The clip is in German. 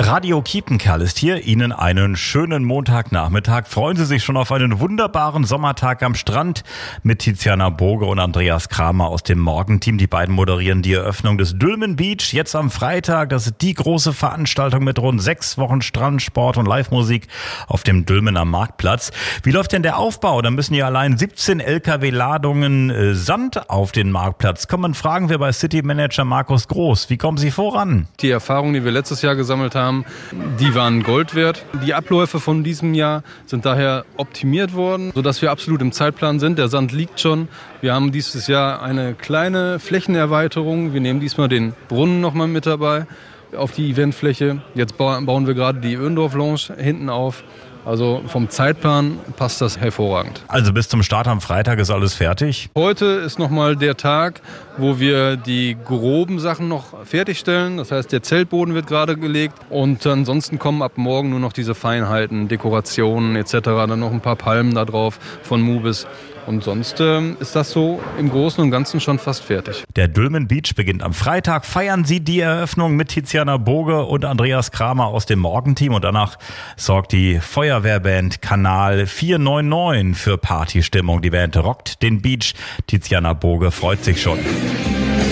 Radio Kiepenkerl ist hier. Ihnen einen schönen Montagnachmittag. Freuen Sie sich schon auf einen wunderbaren Sommertag am Strand mit Tiziana Boge und Andreas Kramer aus dem Morgenteam. Die beiden moderieren die Eröffnung des Dülmen Beach jetzt am Freitag. Das ist die große Veranstaltung mit rund 6 Wochen Strandsport und Live-Musik auf dem Dülmener Marktplatz. Wie läuft denn der Aufbau? Da müssen ja allein 17 LKW-Ladungen Sand auf den Marktplatz kommen. Fragen wir bei City Manager Markus Groß. Wie kommen Sie voran? Die Erfahrungen, die wir letztes Jahr gesammelt haben, die waren Gold wert. Die Abläufe von diesem Jahr sind daher optimiert worden, sodass wir absolut im Zeitplan sind. Der Sand liegt schon. Wir haben dieses Jahr eine kleine Flächenerweiterung. Wir nehmen diesmal den Brunnen nochmal mit dabei auf die Eventfläche. Jetzt bauen wir gerade die Öndorf Lounge hinten auf. Also vom Zeitplan passt das hervorragend. Also bis zum Start am Freitag ist alles fertig? Heute ist nochmal der Tag, wo wir die groben Sachen noch fertigstellen. Das heißt, der Zeltboden wird gerade gelegt und ansonsten kommen ab morgen nur noch diese Feinheiten, Dekorationen etc. Dann noch ein paar Palmen da drauf von Mubis. Und sonst ist das so im Großen und Ganzen schon fast fertig. Der Dülmen Beach beginnt am Freitag. Feiern Sie die Eröffnung mit Tiziana Boge und Andreas Kramer aus dem Morgenteam. Und danach sorgt die Feuerwehrband Kanal 499 für Partystimmung. Die Band rockt den Beach. Tiziana Boge freut sich schon.